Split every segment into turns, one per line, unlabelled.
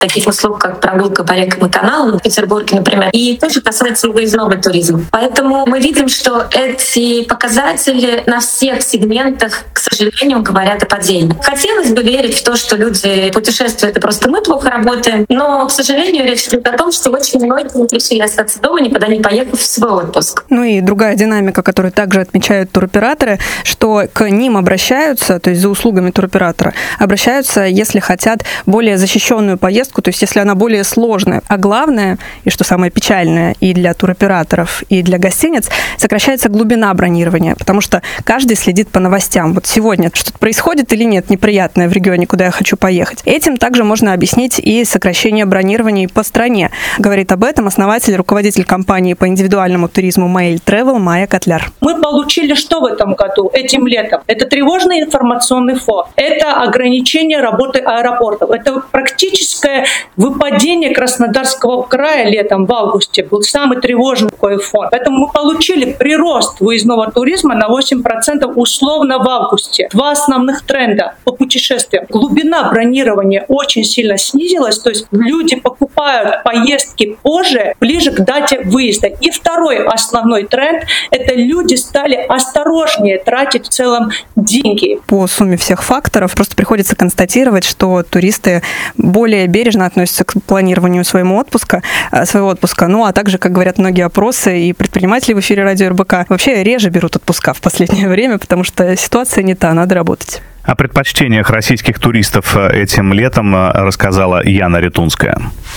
таких услуг, как прогулка по рекам и каналам в Петербурге, например. И тоже касается и выездного туризма. Поэтому мы видим, что эти показатели на всех сегментах, к сожалению, говорят о падении. Хотелось бы верить в то, что люди путешествуют, и просто мы плохо работаем, но, к сожалению, речь идет о том, что очень многие решили остаться дома, никуда не поехав в свой отпуск.
Ну и другая динамика, которую также отмечают туроператоры, что к ним обращаются, то есть за услугами туроператора, обращаются, если хотят более защищенную поездку, то есть если она более сложная. А главное, и что самое печальное и для туроператоров, и для гостиниц, сокращается глубина бронирования, потому что каждый следит по новостям. Вот сегодня что-то происходит или нет неприятное в регионе, куда я хочу поехать. Этим также можно объяснить и сокращение бронирований по стране. Говорит об этом основатель, руководитель компании по индивидуальному туризму Mail Travel Майя Котляр.
Мы получили что в этом году, этим летом? Это тревожный информационный фон, это ограничение работы аэропортов, это практическое выпадение Краснодарского края летом в августе. Был самый тревожный такой фон. Поэтому мы получили прирост выездного туризма на 8% условно в августе. Два основных тренда по путешествиям. Глубина бронирования очень сильно снизилась, то есть люди покупают поездки позже, ближе к дате выезда. И второй основной тренд — это люди стали осторожнее тратить в целом деньги.
По сумме всех факторов просто приходится констатировать, что туристы более бережно относятся к планированию своего отпуска, ну а также, как говорят многие опросы и предприниматели в эфире радио РБК, вообще реже берут отпуска в последнее время, потому что ситуация не та, надо работать.
О предпочтениях российских туристов этим летом рассказала Яна Ретунская.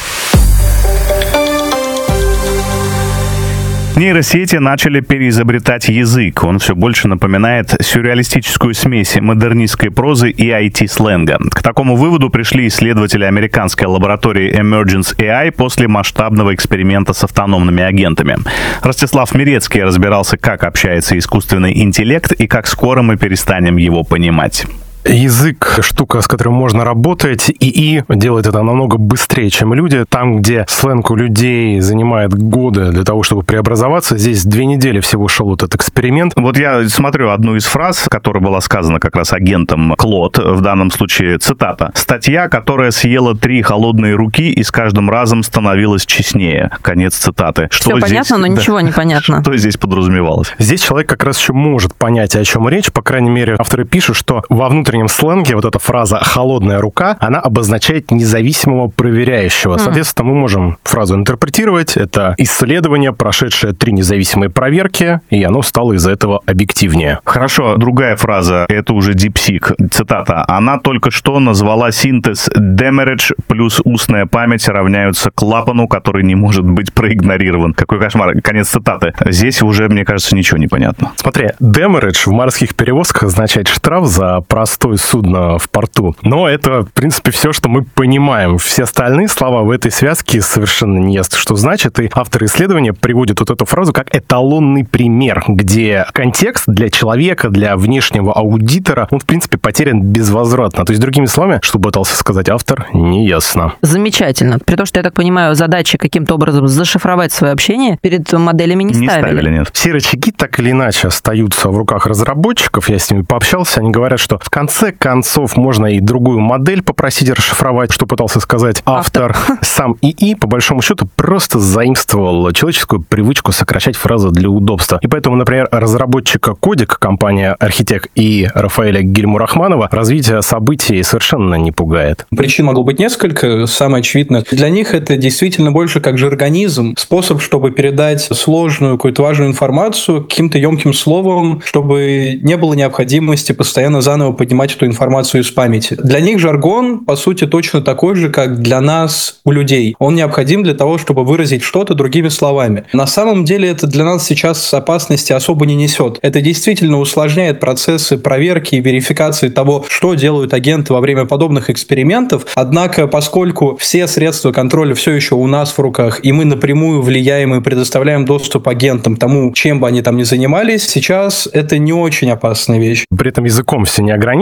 Нейросети начали переизобретать язык. Он все больше напоминает сюрреалистическую смесь модернистской прозы и IT-сленга. К такому выводу пришли исследователи американской лаборатории Emergence AI после масштабного эксперимента с автономными агентами. Ростислав Мирецкий разбирался, как общается искусственный интеллект и как скоро мы перестанем его понимать.
Язык — штука, с которой можно работать. ИИ делает это намного быстрее, чем люди. Там, где сленг у людей занимает годы для того, чтобы преобразоваться, здесь 2 недели всего шел этот эксперимент.
Вот я смотрю одну из фраз, которая была сказана как раз агентом Клод, в данном случае цитата. «Статья, которая съела 3 холодные руки и с каждым разом становилась честнее». Конец цитаты.
Все понятно, но ничего не понятно.
Что здесь подразумевалось?
Здесь человек как раз еще может понять, о чем речь. По крайней мере, авторы пишут, что во внутреннем сленге вот эта фраза «холодная рука», она обозначает независимого проверяющего. Соответственно, мы можем фразу интерпретировать. Это исследование, прошедшее 3 независимые проверки, и оно стало из-за этого объективнее.
Хорошо, другая фраза, это уже DeepSeek. Цитата. «Она только что назвала синтез Demeridge плюс устная память равняются клапану, который не может быть проигнорирован». Какой кошмар. Конец цитаты. Здесь уже, мне кажется, ничего не понятно.
Смотри, Demeridge в морских перевозках означает штраф за простое судно в порту. Но это, в принципе, все, что мы понимаем. Все остальные слова в этой связке совершенно не ясно, что значит. И авторы исследования приводят вот эту фразу как эталонный пример, где контекст для человека, для внешнего аудитора, он, в принципе, потерян безвозвратно. То есть, другими словами, что пытался сказать автор, не ясно.
Замечательно. При том, что, я так понимаю, задачи каким-то образом зашифровать свое общение перед моделями не ставили.
Нет.
Все рычаги так или иначе остаются в руках разработчиков. Я с ними пообщался, они говорят, что в конце концов можно и другую модель попросить расшифровать, что пытался сказать автор. Сам ИИ, по большому счету, просто заимствовал человеческую привычку сокращать фразы для удобства. И поэтому, например, разработчика Кодик, компания Архитект и Рафаэля Гильмурахманова, развитие событий совершенно не пугает.
Причин могло быть несколько. Самое очевидное, для них это действительно больше как жаргонизм, способ, чтобы передать сложную, какую-то важную информацию каким-то емким словом, чтобы не было необходимости постоянно заново поднимать эту информацию из памяти. Для них жаргон, по сути, точно такой же, как для нас у людей. Он необходим для того, чтобы выразить что-то другими словами. На самом деле это для нас сейчас опасности особо не несет. Это действительно усложняет процессы проверки и верификации того, что делают агенты во время подобных экспериментов. Однако, поскольку все средства контроля все еще у нас в руках, и мы напрямую влияем и предоставляем доступ агентам тому, чем бы они там ни занимались, сейчас это не очень опасная вещь.
При этом языком все не ограничено.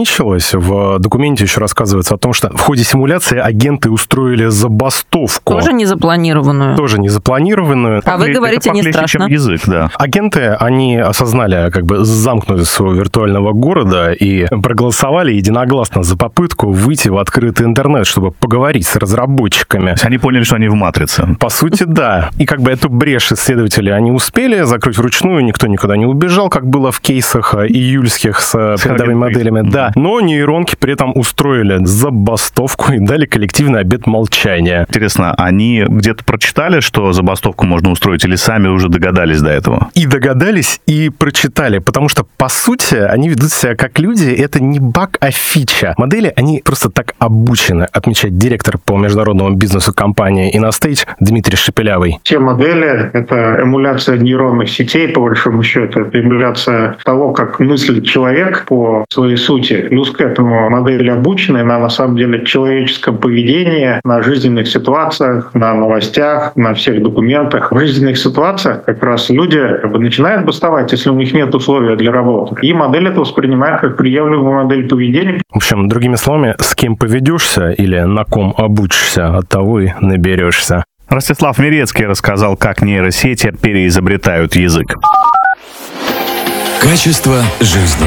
ограничилась. В документе еще рассказывается о том, что в ходе симуляции агенты устроили забастовку.
Тоже незапланированную.
Тоже незапланированную.
А вы говорите, не страшно.
Чем язык, да.
Агенты, они осознали как бы замкнутость своего виртуального города и проголосовали единогласно за попытку выйти в открытый интернет, чтобы поговорить с разработчиками.
Они поняли, что они в матрице.
По сути, да. И как бы эту брешь исследователи они успели закрыть вручную, никто никуда не убежал, как было в кейсах июльских с передовыми моделями. Да. Но нейронки при этом устроили забастовку и дали коллективный обет молчания.
Интересно, они где-то прочитали, что забастовку можно устроить, или сами уже догадались до этого?
И догадались, и прочитали, потому что, по сути, они ведут себя как люди, это не баг, а фича. Модели, они просто так обучены, отмечает директор по международному бизнесу компании InnoStage Дмитрий Шепелявый.
Те модели — это эмуляция нейронных сетей, по большому счету, это эмуляция того, как мыслит человек по своей сути. Плюс к этому модели обучены на самом деле человеческом поведении, на жизненных ситуациях, на новостях, на всех документах. В жизненных ситуациях как раз люди начинают бастовать, если у них нет условий для работы. И модель это воспринимает как приемлемую модель поведения.
В общем, другими словами, с кем поведешься или на ком обучишься, от того и наберешься.
Ростислав Мирецкий рассказал, как нейросети переизобретают язык.
Качество жизни.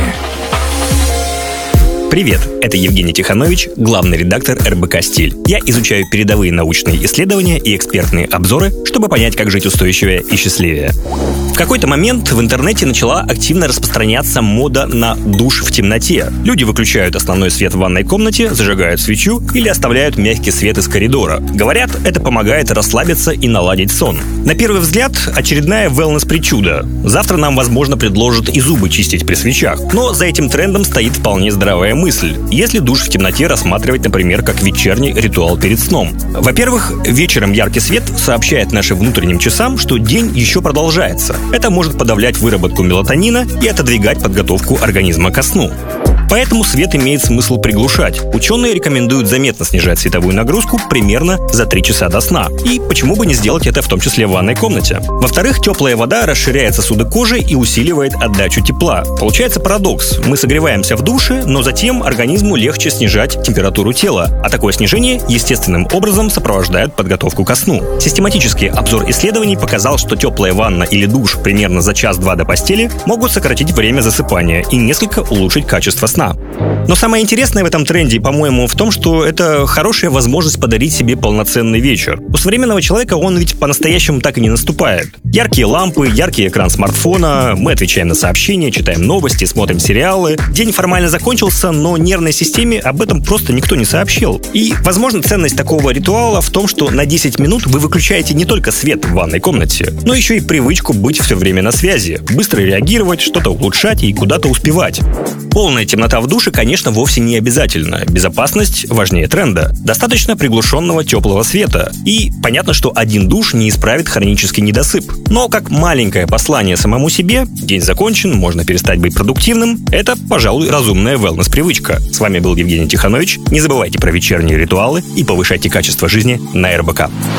Привет, это Евгений Тиханович, главный редактор РБК «Стиль». Я изучаю передовые научные исследования и экспертные обзоры, чтобы понять, как жить устойчивее и счастливее. В какой-то момент в интернете начала активно распространяться мода на душ в темноте. Люди выключают основной свет в ванной комнате, зажигают свечу или оставляют мягкий свет из коридора. Говорят, это помогает расслабиться и наладить сон. На первый взгляд, очередная wellness-причуда. Завтра нам, возможно, предложат и зубы чистить при свечах. Но за этим трендом стоит вполне здравая мысль. Если душ в темноте рассматривать, например, как вечерний ритуал перед сном. Во-первых, вечером яркий свет сообщает нашим внутренним часам, что день еще продолжается. Это может подавлять выработку мелатонина и отодвигать подготовку организма ко сну. Поэтому свет имеет смысл приглушать. Ученые рекомендуют заметно снижать световую нагрузку примерно за 3 часа до сна. И почему бы не сделать это в том числе в ванной комнате? Во-вторых, теплая вода расширяет сосуды кожи и усиливает отдачу тепла. Получается парадокс. Мы согреваемся в душе, но затем организму легче снижать температуру тела. А такое снижение естественным образом сопровождает подготовку ко сну. Систематический обзор исследований показал, что теплая ванна или душ примерно за час-два до постели могут сократить время засыпания и несколько улучшить качество сна. Но самое интересное в этом тренде, по-моему, в том, что это хорошая возможность подарить себе полноценный вечер. У современного человека он ведь по-настоящему так и не наступает. Яркие лампы, яркий экран смартфона, мы отвечаем на сообщения, читаем новости, смотрим сериалы. День формально закончился, но нервной системе об этом просто никто не сообщил. И, возможно, ценность такого ритуала в том, что на 10 минут вы выключаете не только свет в ванной комнате, но еще и привычку быть все время на связи, быстро реагировать, что-то улучшать и куда-то успевать. Полная темнота в душе, конечно, вовсе не обязательно. Безопасность важнее тренда. Достаточно приглушенного теплого света. И понятно, что один душ не исправит хронический недосып. Но как маленькое послание самому себе, день закончен, можно перестать быть продуктивным, это, пожалуй, разумная wellness-привычка. С вами был Евгений Тиханович. Не забывайте про вечерние ритуалы и повышайте качество жизни на РБК.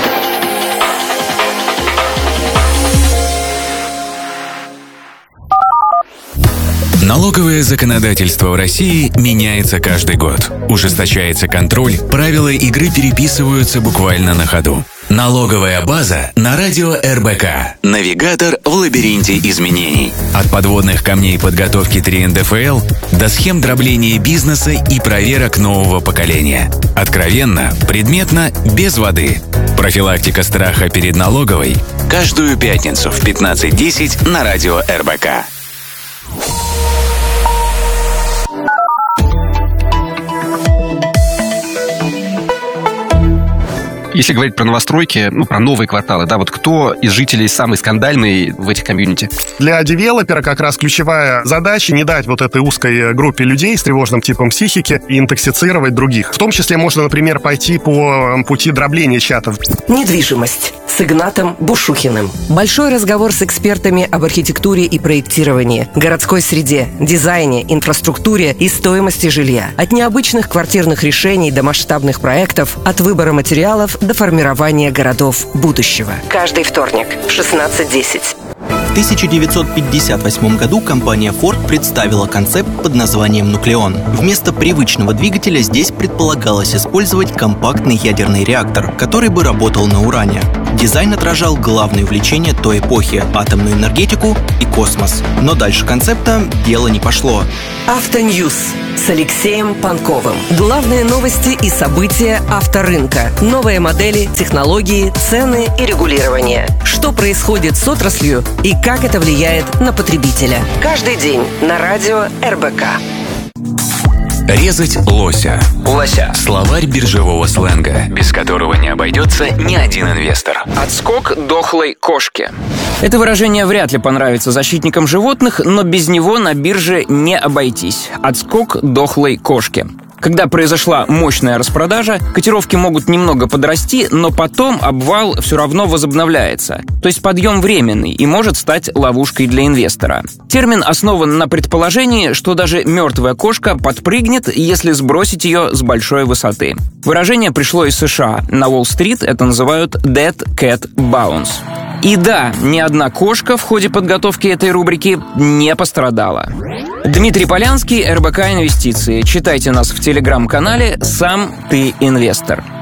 Налоговое законодательство в России меняется каждый год. Ужесточается контроль, правила игры переписываются буквально на ходу. Налоговая база на радио РБК. Навигатор в лабиринте изменений. От подводных камней подготовки 3 НДФЛ до схем дробления бизнеса и проверок нового поколения. Откровенно, предметно, без воды. Профилактика страха перед налоговой. Каждую пятницу в 15:10 на радио РБК.
Если говорить про новостройки, про новые кварталы, да, вот кто из жителей самый скандальный в этих комьюнити?
Для девелопера как раз ключевая задача не дать вот этой узкой группе людей с тревожным типом психики интоксицировать других. В том числе можно, например, пойти по пути дробления чатов.
Недвижимость с Игнатом Бушухиным. Большой разговор с экспертами об архитектуре и проектировании, городской среде, дизайне, инфраструктуре и стоимости жилья. От необычных квартирных решений до масштабных проектов, от выбора материалов до формирования городов будущего. Каждый вторник в 16:10.
1958 году компания Ford представила концепт под названием «Нуклеон». Вместо привычного двигателя здесь предполагалось использовать компактный ядерный реактор, который бы работал на уране. Дизайн отражал главное увлечение той эпохи – атомную энергетику и космос. Но дальше концепта дело не пошло.
Автоньюз с Алексеем Панковым. Главные новости и события авторынка. Новые модели, технологии, цены и регулирование. Что происходит с отраслью и как это влияет на потребителя. Каждый день на радио РБК.
Резать лося.
Лося.
Словарь биржевого сленга, без которого не обойдется ни один инвестор.
Отскок дохлой кошки. Это выражение вряд ли понравится защитникам животных, но без него на бирже не обойтись. Отскок дохлой кошки. Когда произошла мощная распродажа, котировки могут немного подрасти, но потом обвал все равно возобновляется. То есть подъем временный и может стать ловушкой для инвестора. Термин основан на предположении, что даже мертвая кошка подпрыгнет, если сбросить ее с большой высоты. Выражение пришло из США. На Уолл-стрит это называют «dead cat bounce». И да, ни одна кошка в ходе подготовки этой рубрики не пострадала. Дмитрий Полянский, РБК Инвестиции. Читайте нас в телеграм-канале «Сам ты инвестор».